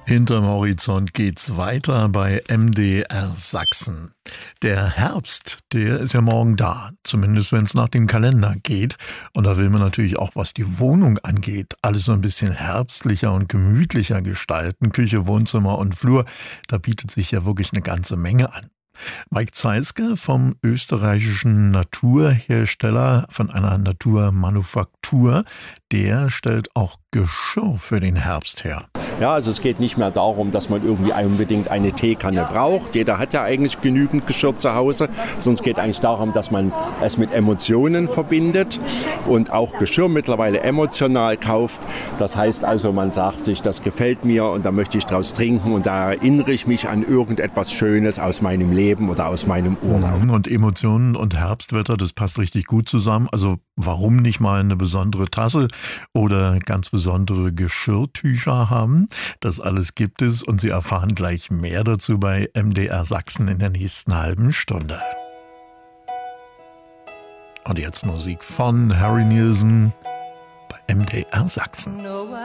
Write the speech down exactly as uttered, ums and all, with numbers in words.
Hinterm Horizont geht's weiter bei M D R Sachsen. Der Herbst, der ist ja morgen da, zumindest wenn es nach dem Kalender geht. Und da will man natürlich auch, was die Wohnung angeht, alles so ein bisschen herbstlicher und gemütlicher gestalten. Küche, Wohnzimmer und Flur, da bietet sich ja wirklich eine ganze Menge an. Mike Zeiske vom österreichischen Naturhersteller, von einer Naturmanufaktur, der stellt auch Geschirr für den Herbst her. Ja, also es geht nicht mehr darum, dass man irgendwie unbedingt eine Teekanne braucht. Jeder hat ja eigentlich genügend Geschirr zu Hause. Sondern es geht eigentlich darum, dass man es mit Emotionen verbindet und auch Geschirr mittlerweile emotional kauft. Das heißt also, man sagt sich, das gefällt mir und da möchte ich draus trinken und da erinnere ich mich an irgendetwas Schönes aus meinem Leben oder aus meinem Urlaub. Und Emotionen und Herbstwetter, das passt richtig gut zusammen. Also warum nicht mal eine besondere Tasse oder ganz besondere Geschirrtücher haben? Das alles gibt es und Sie erfahren gleich mehr dazu bei M D R Sachsen in der nächsten halben Stunde. Und jetzt Musik von Harry Nilsson bei M D R Sachsen.